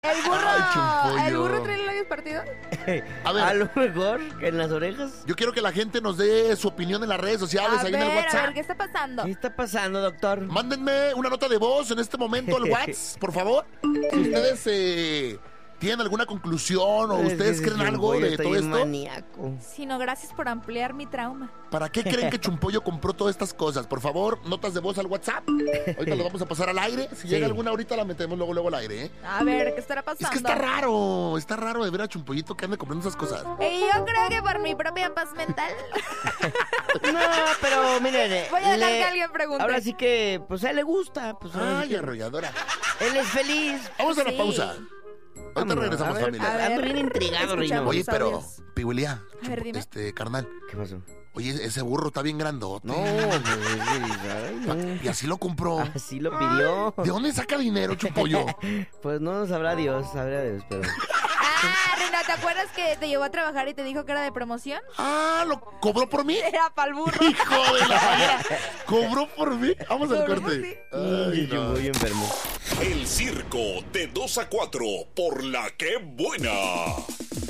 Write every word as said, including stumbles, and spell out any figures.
¿El burro, Ay, ¿el burro trae los labios partidos? A ver. A lo mejor, en las orejas. Yo quiero que la gente nos dé su opinión en las redes sociales, A ahí ver, en el WhatsApp. a ver, ¿qué está pasando? ¿Qué está pasando, doctor? Mándenme una nota de voz en este momento al WhatsApp, por favor. Si ustedes eh, tienen alguna conclusión o ustedes Es que creen ese algo Chumpollo de está todo bien esto. maníaco. Si no, gracias por ampliar mi trauma. ¿Para qué creen que Chumpollo compró todas estas cosas? Por favor, notas de voz al WhatsApp. Ahorita lo vamos a pasar al aire. Si Sí. llega alguna ahorita la metemos luego, luego al aire, ¿eh? A ver, ¿qué estará pasando? Es que está raro, está raro de ver a Chumpollito que ande comprando esas cosas. Y yo creo que por mi propia paz mental. No, pero miren. eh, Voy a dejar le- que alguien pregunte. Ahora sí que, pues a él le gusta. Pues, ahora sí Ay, que- arrolladora. él es feliz. Vamos a la Sí. pausa. Ahorita Vámonos, regresamos, a ver, familia. a ver. Ando bien intrigado, Rino. Escuchamos. Oye, pero, audios. Pihuelía, A ver, dime. este, carnal. ¿Qué pasó? Oye, ese burro está bien grandote. No, pues, ay, no. Y así lo compró. Así lo pidió. ¿De dónde saca dinero, Chumpollo? Pues no sabrá Dios, sabrá Dios, pero... Ah, Renato, ¿te acuerdas que te llevó a trabajar y te dijo que era de promoción? Ah, ¿lo cobró por mí? Era pa'l burro. Hijo de la falla. ¿Cobró por mí? Vamos al Cobró por corte. ti. Ay, no. Muy enfermo. El circo de dos a cuatro por la que buena.